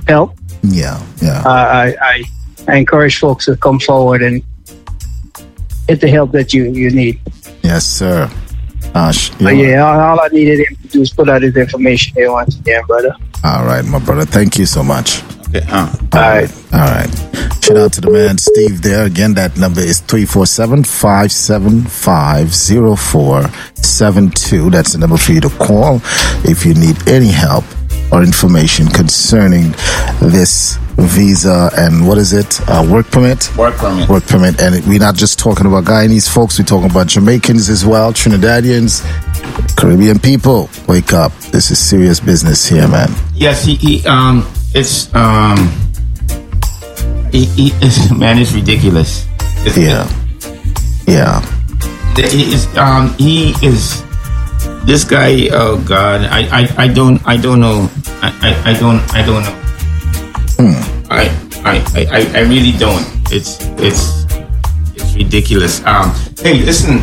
help, Yeah. I encourage folks to come forward and get the help that you need. Yes, sir. All I needed him to do is put out his information there once again, brother. All right, my brother. Thank you so much. Okay. All right. Shout out to the man Steve there. Again, that number is 347-575-0472. That's the number for you to call if you need any help or information concerning this visa and what is it? Work permit? Work permit. Work permit. And we're not just talking about Guyanese folks, we're talking about Jamaicans as well, Trinidadians, Caribbean people. Wake up. This is serious business here, man. Yes, man, it's ridiculous. Yeah. He is this guy. Oh God, I don't know. I don't know. I really don't. It's ridiculous. Hey, listen.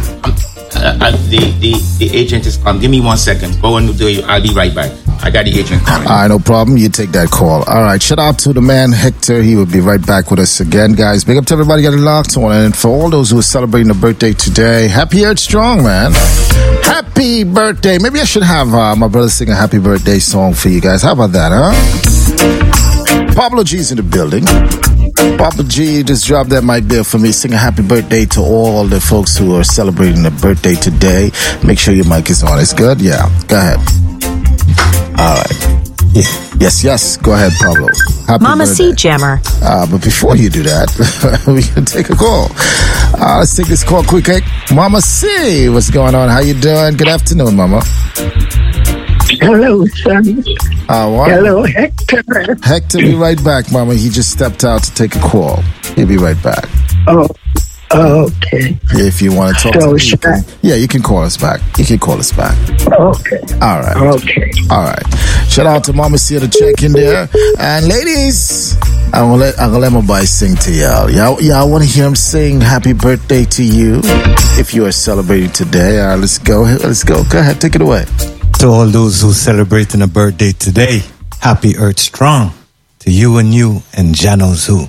The agent is coming. Give me 1 second. Go and do it. I'll be right back. I got the agent coming. All right, no problem. You take that call. All right, shout out to the man Hector. He will be right back with us again, guys. Big up to everybody getting locked on. And for all those who are celebrating a birthday today, happy Earth Strong, man. Happy birthday. Maybe I should have my brother sing a happy birthday song for you guys. How about that, huh? Pablo G's in the building. Papa G just dropped that mic there for me. Sing a happy birthday to all the folks who are celebrating a birthday today. Make sure your mic is on. It's good? Yeah. Go ahead. All right. Yeah. Yes. Go ahead, Pablo. Happy Mama birthday. C Jammer. But before you do that, we can take a call. Let's take this call quick. Mama C, what's going on? How you doing? Good afternoon, Mama. Hello, son. Hello, Hector. Hector, be right back, Mama. He just stepped out to take a call. He'll be right back. Oh, okay. If you want to talk to me, you can call us back. Okay. All right. Okay. All right. Shout out to Mama C to check in there. And ladies, I'm gonna let my boy sing to y'all. Y'all want to hear him sing happy birthday to you if you are celebrating today. All right, let's go. Go ahead, take it away. To all those who celebrating a birthday today, happy Earth Strong to you and Jano Zoo.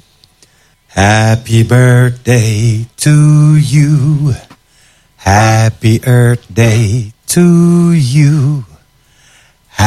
Happy birthday to you. Happy Earth Day to you.